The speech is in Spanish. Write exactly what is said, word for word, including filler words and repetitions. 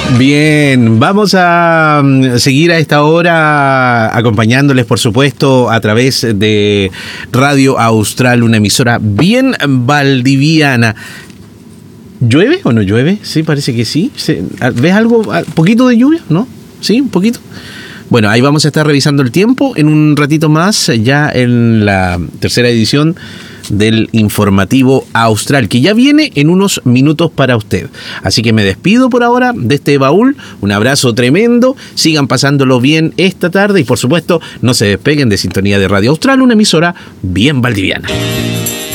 Bien, vamos a seguir a esta hora acompañándoles, por supuesto, a través de Radio Austral, una emisora bien valdiviana. ¿Llueve o no llueve? Sí, parece que sí. ¿Ves algo? ¿Un poquito de lluvia? ¿No? ¿Sí? ¿Un poquito? Bueno, ahí vamos a estar revisando el tiempo en un ratito más, ya en la tercera edición del informativo Austral, que ya viene en unos minutos para usted. Así que me despido por ahora de este baúl. Un abrazo tremendo. Sigan pasándolo bien esta tarde y, por supuesto, no se despeguen de sintonía de Radio Austral, una emisora bien valdiviana.